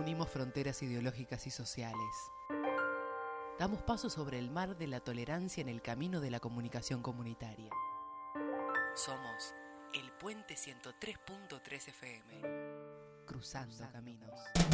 unimos fronteras ideológicas y sociales. Damos paso sobre el mar de la tolerancia en el camino de la comunicación comunitaria. Somos el Puente 103.3 FM. Cruzando caminos.